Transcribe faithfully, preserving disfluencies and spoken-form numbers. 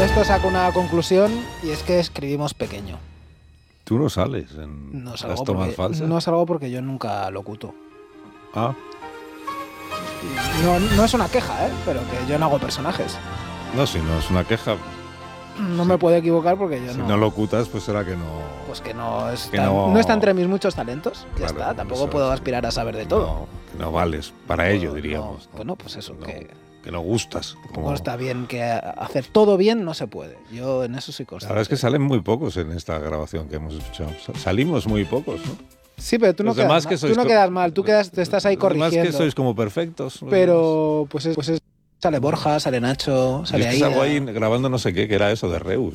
de esto saco una conclusión y es que escribimos pequeño. Tú no sales en No las salgo, tomas porque, falsas. no salgo porque yo nunca locuto. Ah, No, no es una queja, ¿eh? Pero que yo no hago personajes. no, si no es una queja. No Sí. me puedo equivocar porque yo Si no... no locutas, pues será que no... Pues que no está, Que no- no está entre mis muchos talentos. Ya Claro, está, tampoco eso puedo es. aspirar a saber de todo. No, que no vales para ello, No, diríamos. no. Bueno, pues eso, No, que que no gustas. tampoco Como... está bien, que hacer todo bien no se puede. Yo en eso soy La consciente. verdad es que salen muy pocos en esta grabación que hemos escuchado. Salimos muy pocos, ¿no? Sí, pero tú no, Los quedas, demás mal. que sois Tú no co- quedas mal, tú quedas, te estás ahí Los demás corrigiendo. que sois como perfectos. los Pero pues, es, pues es- sale Borja, sale Nacho, demás. Yo sale es que salgo Aida. ahí grabando no sé qué, que era eso de Reus.